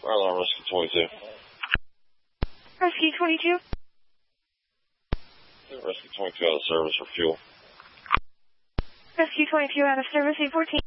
Fire alarm, Rescue 22. Rescue 22. Rescue 22 out of service for fuel. Rescue 22 out of service, 814.